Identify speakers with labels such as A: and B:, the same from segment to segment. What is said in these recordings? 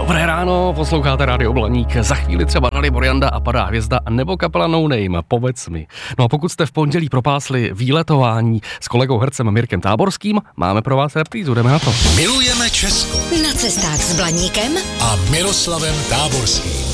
A: Dobré ráno, posloucháte Rádio Blaník. Za chvíli třeba Dalibor Janda a Padá hvězda nebo kapela No Name, Povedz mi. No a pokud jste v pondělí propásli výletování s kolegou hercem Mirkem Táborským, máme pro vás reprízu, jdeme na to.
B: Milujeme Česko.
C: Na cestách s Blaníkem
B: A Miroslavem Táborským.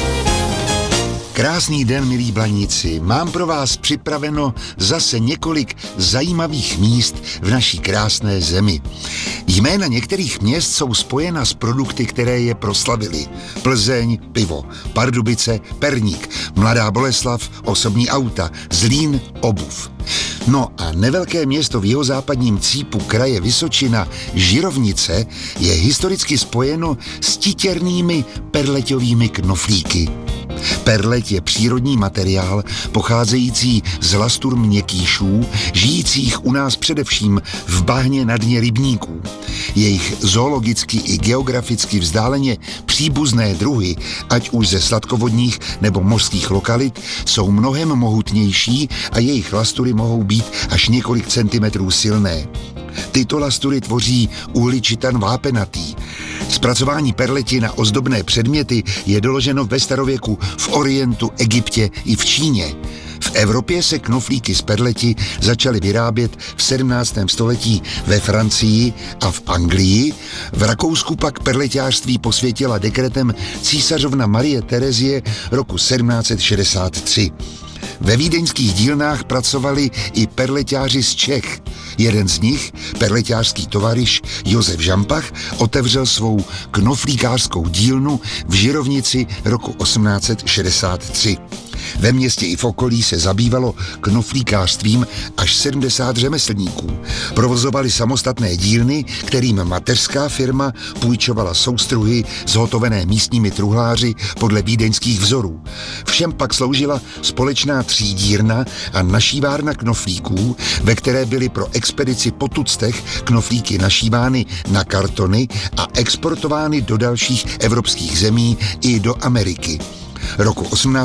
D: Krásný den, milí Blaníci. Mám pro vás připraveno zase několik zajímavých míst v naší krásné zemi. Jména některých měst jsou spojena s produkty, které je proslavily. Plzeň, pivo, Pardubice, perník, Mladá Boleslav, osobní auta, Zlín, obuv. No a nevelké město v jihozápadním cípu kraje Vysočina, Žirovnice, je historicky spojeno s titěrnými perleťovými knoflíky. Perleť je přírodní materiál pocházející z lastur měkkýšů, žijících u nás především v bahně na dně rybníků. Jejich zoologicky i geograficky vzdáleně příbuzné druhy, ať už ze sladkovodních nebo mořských lokalit, jsou mnohem mohutnější a jejich lastury mohou být až několik centimetrů silné. Tyto lastury tvoří uhličitan vápenatý. Zpracování perleti na ozdobné předměty je doloženo ve starověku v Orientu, Egyptě i v Číně. V Evropě se knoflíky z perleti začaly vyrábět v 17. století ve Francii a v Anglii. V Rakousku pak perleťářství posvětila dekretem císařovna Marie Terezie roku 1763. Ve vídeňských dílnách pracovali i perleťáři z Čech. Jeden z nich, perleťářský tovaryš Josef Žampach, otevřel svou knoflíkářskou dílnu v Žirovnici roku 1863. Ve městě i v okolí se zabývalo knoflíkářstvím až 70 řemeslníků. Provozovali samostatné dílny, kterým mateřská firma půjčovala soustruhy zhotovené místními truhláři podle vídeňských vzorů. Všem pak sloužila společná třídírna a našívárna knoflíků, ve které byly pro expedici po tuctech knoflíky našívány na kartony a exportovány do dalších evropských zemí i do Ameriky. Roku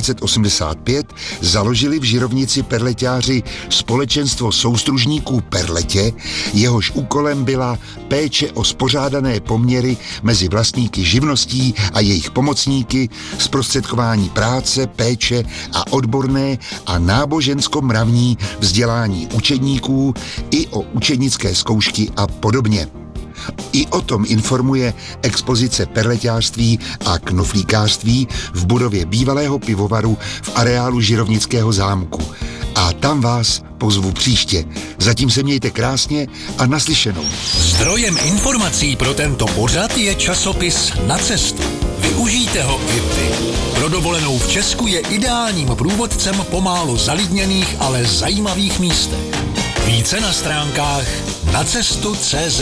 D: 1885 založili v Žirovnici perleťáři společenstvo soustružníků Perletě, jehož úkolem byla péče o spořádané poměry mezi vlastníky živností a jejich pomocníky, zprostředkování práce, péče a odborné a nábožensko-mravní vzdělání učedníků i o učednické zkoušky a podobně. I o tom informuje expozice perleťářství a knoflíkářství v budově bývalého pivovaru v areálu Žirovnického zámku. A tam vás pozvu příště. Zatím se mějte krásně a naslyšenou.
B: Zdrojem informací pro tento pořad je časopis Na cestu. Využijte ho i vy. Pro dovolenou v Česku je ideálním průvodcem po málo zalidněných, ale zajímavých místech. Více na stránkách nacestu.cz.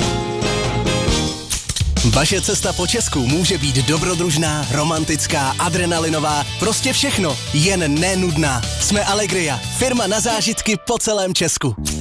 E: Vaše cesta po Česku může být dobrodružná, romantická, adrenalinová, prostě všechno, jen nenudná. Jsme Allegria, firma na zážitky po celém Česku.